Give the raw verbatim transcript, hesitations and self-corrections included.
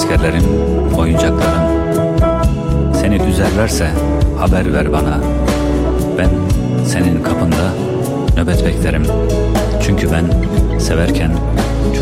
askerlerin, oyuncakların. Seni üzerlerse haber ver bana. Ben senin kapında nöbet beklerim. Çünkü ben severken